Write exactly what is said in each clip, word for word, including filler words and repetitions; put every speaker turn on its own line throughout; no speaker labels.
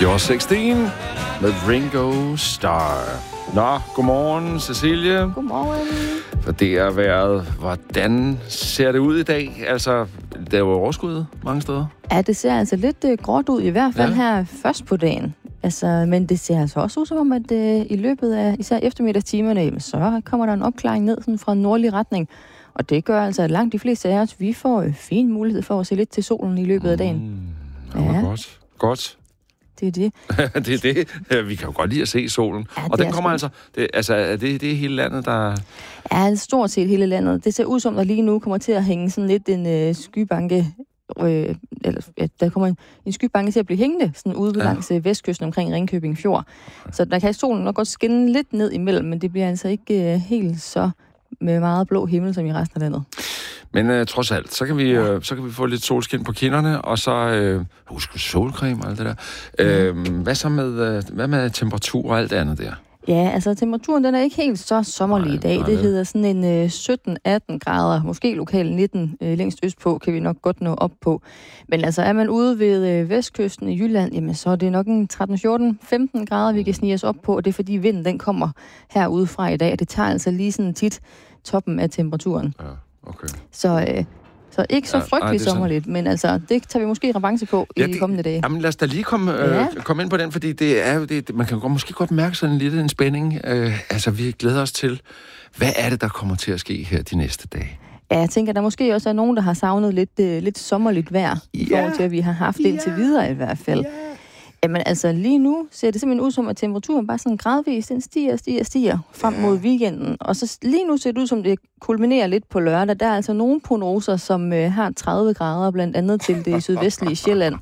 You're seksten med Ringo Starr. Nå, godmorgen, Cecilie.
Godmorgen.
For det er været, hvordan ser det ud i dag? Altså, der er jo overskud mange steder.
Ja, det ser altså lidt uh, gråt ud, i hvert fald ja. her først på dagen. Altså, men det ser altså også ud som om, at uh, i løbet af især eftermiddagstimerne, jamen, så kommer der en opklaring ned sådan fra en nordlig retning. Og det gør altså, at langt de fleste af os, vi får uh, fin mulighed for at se lidt til solen i løbet af dagen.
Mm, ja, godt. Godt.
Det er det.
det er det. Ja, vi kan jo godt lide at se solen. Ja, og den kommer altså... Det, altså, er det, det er hele landet, der...
Ja, stort set hele landet. Det ser ud som, der lige nu kommer til at hænge sådan lidt en øh, skybanke... Øh, eller, ja, der kommer en, en skybanke til at blive hængende sådan ude ja. langs øh, vestkysten omkring Ringkøbing Fjord. Okay. Så der kan solen nok godt skinne lidt ned imellem, men det bliver altså ikke øh, helt så med meget blå himmel som i resten af landet.
Men øh, trods alt, så kan, vi, ja. øh, så kan vi få lidt solskin på kinderne, og så øh, husk solcreme og alt det der. Øh, mm. Hvad så med, øh, hvad med temperatur og alt det andet der?
Ja, altså temperaturen, den er ikke helt så sommerlig i dag. Nej, det hedder sådan en øh, sytten atten grader, måske lokalt nitten øh, længst østpå, kan vi nok godt nå op på. Men altså, er man ude ved øh, vestkysten i Jylland, jamen så er det nok en tretten fjorten femten grader, vi kan snige os op på, og det er fordi vinden, den kommer herude fra i dag, og det tager altså lige sådan tit toppen af temperaturen.
Ja, okay.
Så... Øh, Så ikke så frygteligt ja, sommerligt, men altså, det tager vi måske revanche på ja, i de kommende dage.
Jamen lad os da lige komme, øh, ja. komme ind på den, fordi det er jo det, man kan godt, måske godt mærke sådan lidt en spænding. Øh, altså, vi glæder os til, hvad er det, der kommer til at ske her de næste dage?
Ja, jeg tænker, der måske også er nogen, der har savnet lidt, øh, lidt sommerligt vejr, ja. i forhold til, at vi har haft ja. indtil videre i hvert fald. Ja. Jamen altså, lige nu ser det simpelthen ud som, at temperaturen bare sådan gradvist, den stiger, stiger, stiger frem mod weekenden. Og så lige nu ser det ud som, det kulminerer lidt på lørdag. Der er altså nogle prognoser, som øh, har tredive grader, blandt andet til det sydvestlige Sjælland.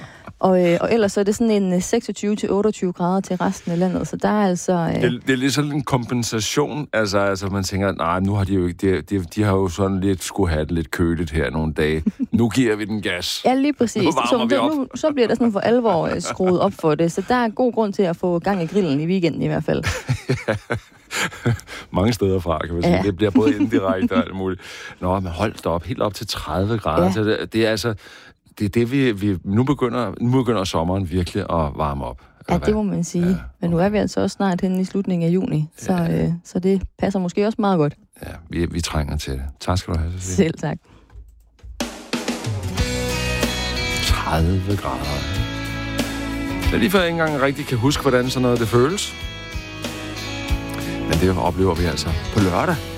Og, øh, og ellers så er det sådan en seksogtyve til otteogtyve grader til resten af landet, så der er altså... Øh...
Det, det er lidt sådan en kompensation, altså, altså man tænker, nej, nu har de jo ikke, de, de, de har jo sådan lidt skulle have det lidt køligt her nogle dage. Nu giver vi den gas.
Ja, lige præcis. Så, det, nu, så bliver der sådan for alvor øh, skruet op for det, så der er god grund til at få gang i grillen i weekenden i hvert fald.
Mange steder fra, kan man sige. Ja. Det bliver både indirekte og alt muligt. Nå, men hold da op, helt op til tredive grader. Ja. Så det, det er altså... Det er det, vi, vi nu begynder, nu begynder sommeren virkelig at varme op.
Ja, det må man sige. Ja, men nu er vi altså også snart henne i slutningen af juni, så, ja. øh, så det passer måske også meget godt.
Ja, vi, vi trænger til det. Tak skal du have, Cecilie.
Selv tak.
tredive grader. Det er lige før jeg ikke engang rigtig kan huske, hvordan sådan noget det føles. Men det oplever vi altså på lørdag.